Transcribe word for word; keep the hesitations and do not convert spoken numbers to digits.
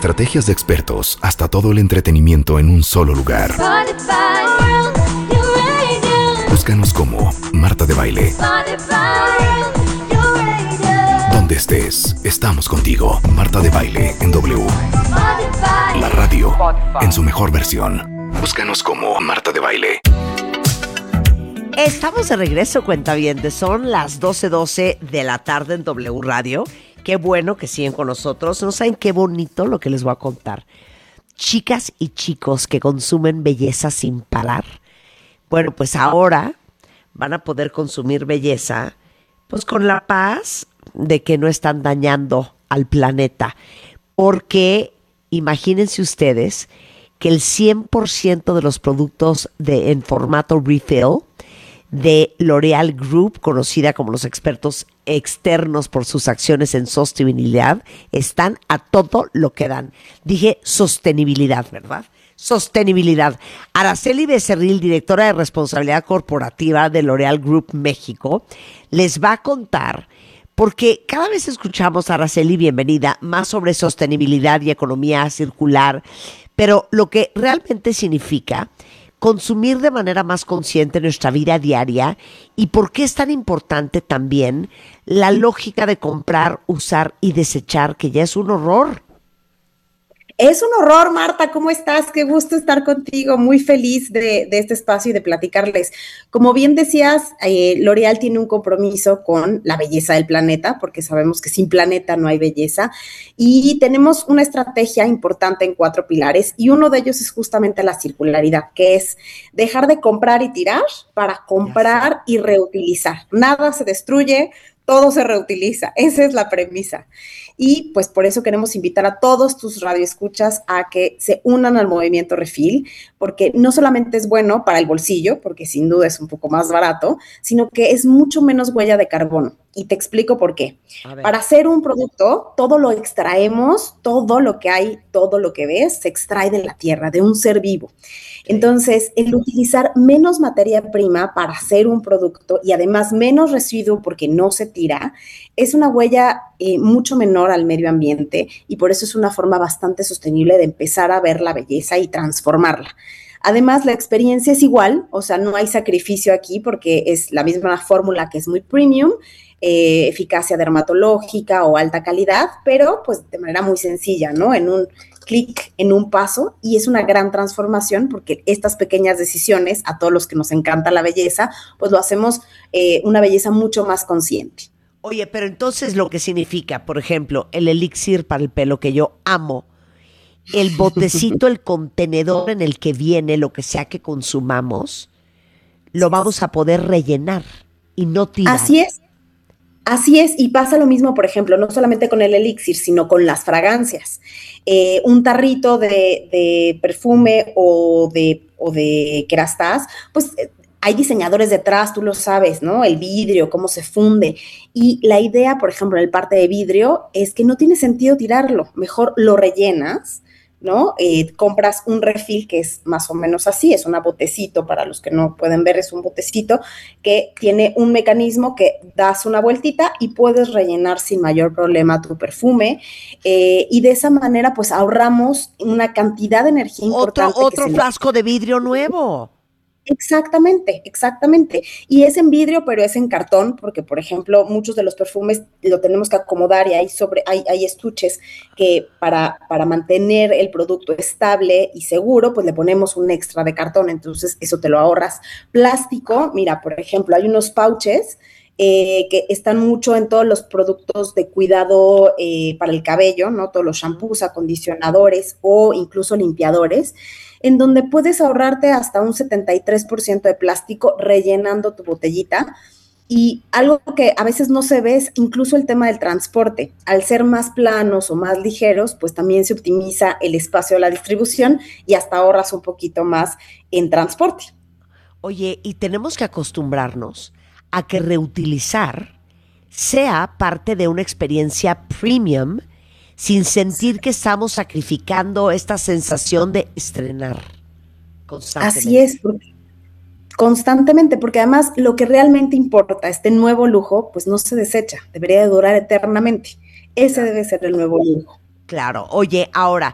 estrategias de expertos hasta todo el entretenimiento en un solo lugar. Búscanos como Marta de Baile. Donde estés, estamos contigo. Marta de Baile en W. La radio en su mejor versión. Búscanos como Marta de Baile. Estamos de regreso, cuentavientes. Son las doce doce de la tarde en W Radio. Qué bueno que siguen con nosotros. No saben qué bonito lo que les voy a contar. Chicas y chicos que consumen belleza sin parar. Bueno, pues ahora van a poder consumir belleza pues con la paz de que no están dañando al planeta. Porque imagínense ustedes que el cien por ciento de los productos de, en formato refill de L'Oréal Group, conocida como los expertos externos por sus acciones en sostenibilidad, están a todo lo que dan. Dije sostenibilidad, ¿verdad? Sostenibilidad. Araceli Becerril, directora de responsabilidad corporativa de L'Oréal Group México, les va a contar, porque cada vez escuchamos, Araceli, bienvenida, más sobre sostenibilidad y economía circular, pero lo que realmente significa consumir de manera más consciente nuestra vida diaria y por qué es tan importante también la lógica de comprar, usar y desechar, que ya es un horror. Es un horror, Marta, ¿cómo estás? Qué gusto estar contigo, muy feliz de, de este espacio y de platicarles. Como bien decías, eh, L'Oréal tiene un compromiso con la belleza del planeta, porque sabemos que sin planeta no hay belleza, y tenemos una estrategia importante en cuatro pilares, y uno de ellos es justamente la circularidad, que es dejar de comprar y tirar para comprar y reutilizar. Nada se destruye, todo se reutiliza, esa es la premisa. Y pues por eso queremos invitar a todos tus radioescuchas a que se unan al movimiento Refill, porque no solamente es bueno para el bolsillo, porque sin duda es un poco más barato, sino que es mucho menos huella de carbono. Y te explico por qué. Para hacer un producto, todo lo extraemos, todo lo que hay, todo lo que ves, se extrae de la tierra, de un ser vivo. Entonces, el utilizar menos materia prima para hacer un producto y además menos residuo porque no se tira, es una huella eh, mucho menor al medio ambiente y por eso es una forma bastante sostenible de empezar a ver la belleza y transformarla. Además, la experiencia es igual, o sea, no hay sacrificio aquí porque es la misma fórmula que es muy premium, eh, eficacia dermatológica o alta calidad, pero pues de manera muy sencilla, ¿no? En un clic, en un paso, y es una gran transformación porque estas pequeñas decisiones, a todos los que nos encanta la belleza, pues lo hacemos eh, una belleza mucho más consciente. Oye, pero entonces lo que significa, por ejemplo, el elixir para el pelo que yo amo, el botecito, el contenedor en el que viene lo que sea que consumamos, lo vamos a poder rellenar y no tirar. Así es. Así es, y pasa lo mismo, por ejemplo, no solamente con el elixir, sino con las fragancias. Eh, un tarrito de, de perfume o de, o de Kerastase, pues eh, hay diseñadores detrás, tú lo sabes, ¿no? El vidrio, cómo se funde. Y la idea, por ejemplo, en el parte de vidrio, es que no tiene sentido tirarlo. Mejor lo rellenas, ¿no? Eh, compras un refill que es más o menos así, es un botecito, para los que no pueden ver, es un botecito que tiene un mecanismo que das una vueltita y puedes rellenar sin mayor problema tu perfume, eh, y de esa manera pues ahorramos una cantidad de energía otro, importante. Otro frasco de vidrio nuevo. Exactamente, exactamente. Y es en vidrio, pero es en cartón, porque, por ejemplo, muchos de los perfumes lo tenemos que acomodar y hay, sobre, hay, hay estuches que para, para mantener el producto estable y seguro, pues le ponemos un extra de cartón, entonces eso te lo ahorras. Plástico, mira, por ejemplo, hay unos pouches Eh, que están mucho en todos los productos de cuidado eh, para el cabello, ¿no? Todos los shampoos, acondicionadores o incluso limpiadores, en donde puedes ahorrarte hasta un setenta y tres por ciento de plástico rellenando tu botellita. Y algo que a veces no se ve es incluso el tema del transporte. Al ser más planos o más ligeros, pues también se optimiza el espacio de la distribución y hasta ahorras un poquito más en transporte. Oye, y tenemos que acostumbrarnos a que reutilizar sea parte de una experiencia premium sin sentir que estamos sacrificando esta sensación de estrenar constantemente. Así es, porque, constantemente, porque además lo que realmente importa, este nuevo lujo, pues no se desecha, debería de durar eternamente. Ese Claro. debe ser el nuevo lujo. Claro. Oye, ahora,